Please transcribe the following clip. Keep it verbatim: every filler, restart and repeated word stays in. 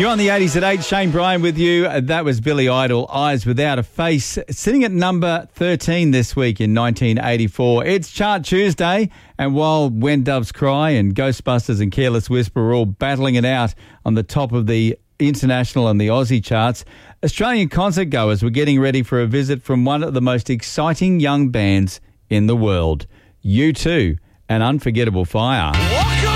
You're on the eighties at eight. Shane Bryan with you. That was Billy Idol, Eyes Without a Face, sitting at number thirteen this week in nineteen eighty-four. It's Chart Tuesday, and while When Doves Cry and Ghostbusters and Careless Whisper are all battling it out on the top of the international and the Aussie charts, Australian concert goers were getting ready for a visit from one of the most exciting young bands in the world, U two, and Unforgettable Fire.